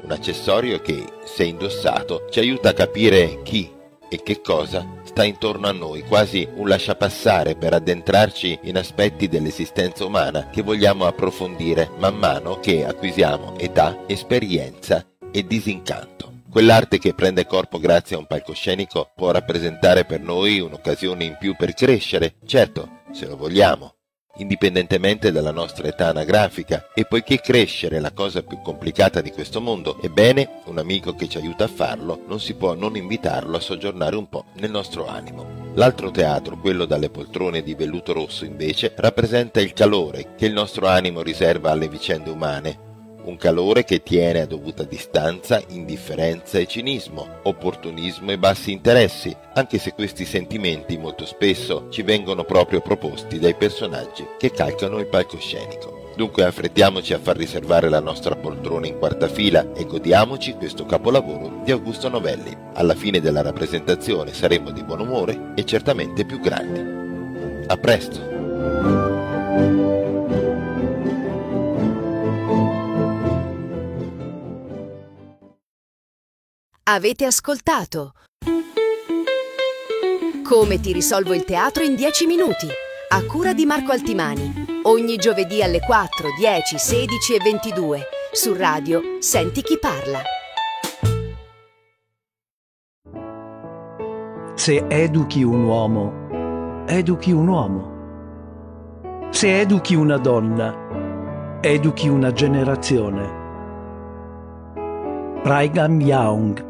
un accessorio che, se indossato, ci aiuta a capire chi e che cosa sta intorno a noi, quasi un lasciapassare per addentrarci in aspetti dell'esistenza umana che vogliamo approfondire man mano che acquisiamo età, esperienza e disincanto. Quell'arte che prende corpo grazie a un palcoscenico può rappresentare per noi un'occasione in più per crescere, certo, se lo vogliamo, indipendentemente dalla nostra età anagrafica, e poiché crescere è la cosa più complicata di questo mondo, ebbene, un amico che ci aiuta a farlo non si può non invitarlo a soggiornare un po' nel nostro animo. L'altro teatro, quello dalle poltrone di velluto rosso, invece, rappresenta il calore che il nostro animo riserva alle vicende umane. Un calore che tiene a dovuta distanza indifferenza e cinismo, opportunismo e bassi interessi, anche se questi sentimenti molto spesso ci vengono proprio proposti dai personaggi che calcano il palcoscenico. Dunque affrettiamoci a far riservare la nostra poltrona in quarta fila e godiamoci questo capolavoro di Augusto Novelli. Alla fine della rappresentazione saremo di buon umore e certamente più grandi. A presto! Avete ascoltato Come ti risolvo il teatro in 10 minuti, a cura di Marco Altimani, ogni giovedì alle 4, 10, 16 e 22 su Radio Senti chi parla. Se educhi un uomo, educhi un uomo. Se educhi una donna, educhi una generazione. Brigham Young.